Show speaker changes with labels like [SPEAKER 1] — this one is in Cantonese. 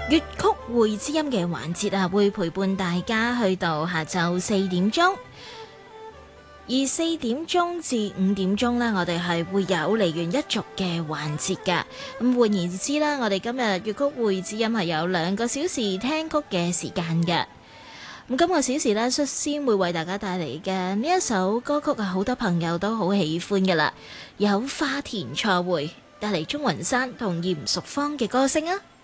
[SPEAKER 1] 粵曲會知音嘅環節啊，會陪伴大家去到下晝4點鐘，而4點鐘至5點鐘呢，我哋係會有梨園一族嘅環節㗎。咁換言之啦，我哋今日粵曲會知音係有2個小時聽曲嘅時間嘅。咁今個小時呢，率先會為大家帶嚟嘅呢一首歌曲啊，好多朋友都好喜歡㗎啦，有花田錯會帶嚟鍾雲山同嚴淑芳嘅歌聲啊！